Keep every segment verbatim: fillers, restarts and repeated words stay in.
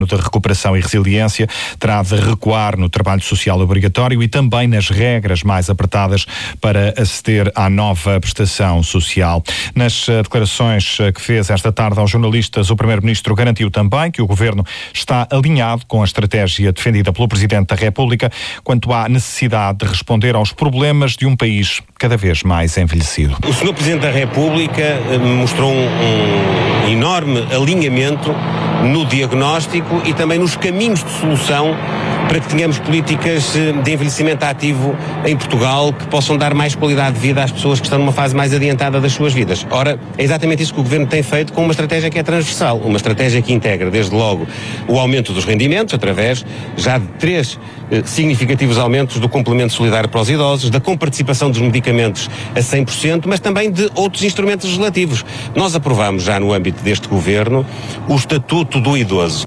de recuperação e resiliência terá de recuar no trabalho social obrigatório e também nas regras mais apertadas para aceder à nova prestação social. Nas declarações que fez esta tarde aos jornalistas, o Primeiro-Ministro garantiu também que o Governo está alinhado com a estratégia defendida pelo Presidente da República quanto à necessidade de responder aos problemas de um país cada vez mais envelhecido. O senhor Presidente da República mostrou um, um enorme alinhamento no diagnóstico e também nos caminhos de solução para que tenhamos políticas de envelhecimento ativo em Portugal que possam dar mais qualidade de vida às pessoas que estão numa fase mais adiantada das suas vidas. Ora, é exatamente isso que o Governo tem feito com uma estratégia que é transversal, uma estratégia que integra, desde logo, o aumento dos rendimentos, através já de três eh, significativos aumentos do complemento solidário para os idosos, da comparticipação dos medicamentos a cem por cento, mas também de outros instrumentos legislativos. Nós aprovamos já no âmbito deste Governo o Estatuto do Idoso.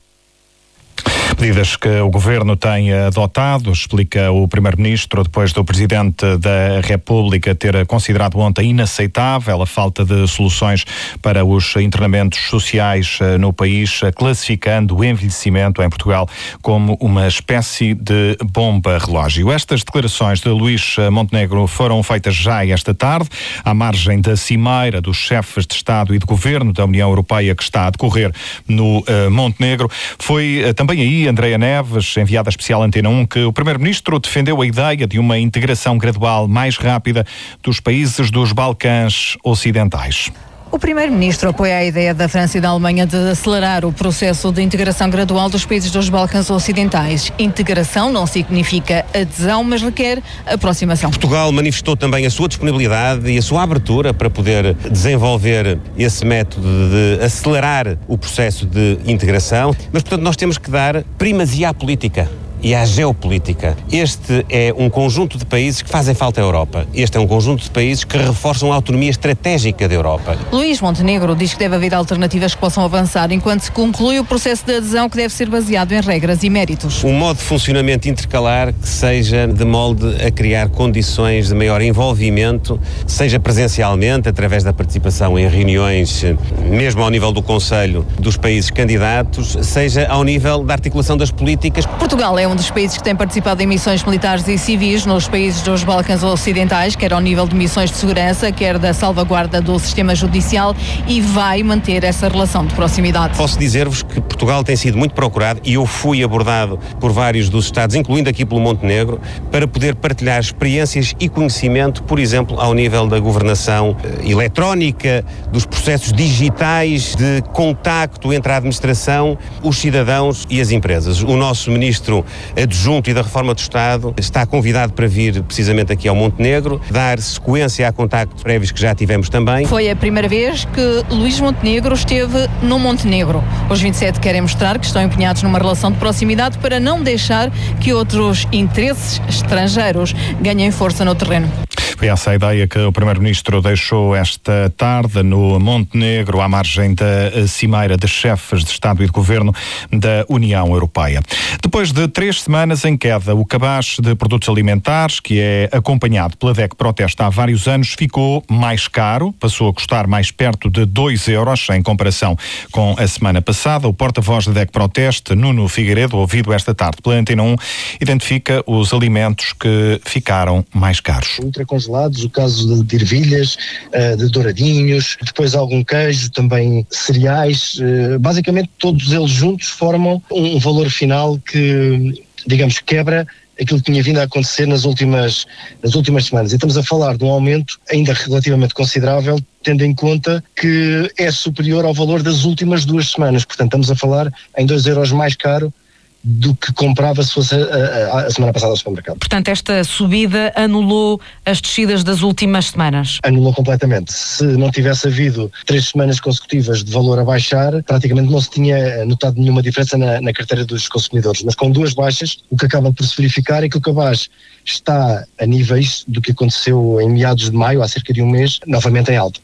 Medidas que o Governo tem adotado, explica o Primeiro-Ministro, depois do Presidente da República ter considerado ontem inaceitável a falta de soluções para os internamentos sociais no país, classificando o envelhecimento em Portugal como uma espécie de bomba-relógio. Estas declarações de Luís Montenegro foram feitas já esta tarde, à margem da cimeira dos chefes de Estado e de Governo da União Europeia que está a decorrer no uh, Montenegro. Foi uh, também aí Andreia Neves, enviada especial Antena um, que o Primeiro-Ministro defendeu a ideia de uma integração gradual mais rápida dos países dos Balcãs Ocidentais. O Primeiro-Ministro apoia a ideia da França e da Alemanha de acelerar o processo de integração gradual dos países dos Balcãs Ocidentais. Integração não significa adesão, mas requer aproximação. Portugal manifestou também a sua disponibilidade e a sua abertura para poder desenvolver esse método de acelerar o processo de integração, mas, portanto, nós temos que dar primazia à política e à geopolítica. Este é um conjunto de países que fazem falta à Europa. Este é um conjunto de países que reforçam a autonomia estratégica da Europa. Luís Montenegro diz que deve haver alternativas que possam avançar enquanto se conclui o processo de adesão que deve ser baseado em regras e méritos. Um modo de funcionamento intercalar que seja de molde a criar condições de maior envolvimento, seja presencialmente, através da participação em reuniões, mesmo ao nível do Conselho dos países candidatos, seja ao nível da articulação das políticas. Portugal é um dos países que tem participado em missões militares e civis nos países dos Balcãs Ocidentais, quer ao nível de missões de segurança, quer da salvaguarda do sistema judicial, e vai manter essa relação de proximidade. Posso dizer-vos que Portugal tem sido muito procurado e eu fui abordado por vários dos Estados, incluindo aqui pelo Montenegro, para poder partilhar experiências e conhecimento, por exemplo, ao nível da governação eh, eletrónica, dos processos digitais de contacto entre a administração, os cidadãos e as empresas. O nosso Ministro Adjunto e da Reforma do Estado está convidado para vir precisamente aqui ao Montenegro, dar sequência a contactos prévios que já tivemos também. Foi a primeira vez que Luís Montenegro esteve no Montenegro. Os vinte e sete querem mostrar que estão empenhados numa relação de proximidade para não deixar que outros interesses estrangeiros ganhem força no terreno. Foi essa a ideia que o Primeiro-Ministro deixou esta tarde no Montenegro, à margem da cimeira de chefes de Estado e de Governo da União Europeia. Depois de três semanas em queda, o cabaz de produtos alimentares, que é acompanhado pela D E C Protesta há vários anos, ficou mais caro, passou a custar mais perto de dois euros em comparação com a semana passada. O porta-voz da D E C Protesta, Nuno Figueiredo, ouvido esta tarde pela Antena um, identifica os alimentos que ficaram mais caros. Ultracongelados, o caso de ervilhas, de douradinhos, depois algum queijo, também cereais, basicamente todos eles juntos formam um valor final que, digamos, quebra aquilo que tinha vindo a acontecer nas últimas, nas últimas semanas. E estamos a falar de um aumento ainda relativamente considerável, tendo em conta que é superior ao valor das últimas duas semanas. Portanto, estamos a falar em dois euros mais caro do que comprava se fosse a, a, a semana passada ao supermercado. Portanto, esta subida anulou as descidas das últimas semanas? Anulou completamente. Se não tivesse havido três semanas consecutivas de valor a baixar, praticamente não se tinha notado nenhuma diferença na, na carteira dos consumidores. Mas com duas baixas, o que acaba por se verificar é que o cabaz está a níveis do que aconteceu em meados de maio, há cerca de um mês, novamente em alta.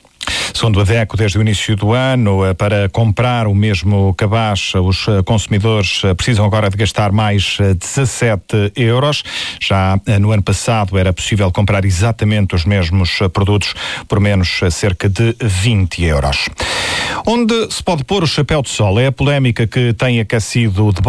Segundo a DECO, desde o início do ano, para comprar o mesmo cabaz, os consumidores precisam agora de gastar mais dezassete euros. Já no ano passado era possível comprar exatamente os mesmos produtos por menos cerca de vinte euros. Onde se pode pôr o chapéu de sol é a polémica que tem aquecido o debate